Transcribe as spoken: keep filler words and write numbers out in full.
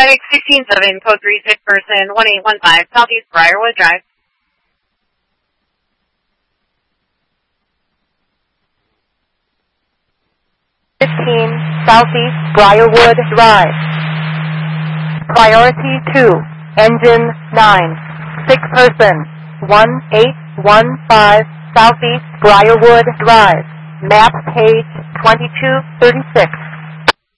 FedEx sixteen seven, code three six person, one eight one five, Southeast Briarwood Drive. fifteen, Southeast Briarwood Drive. Priority two, engine nine, six person, one eight one five, Southeast Briarwood Drive. Map page twenty-two thirty-six.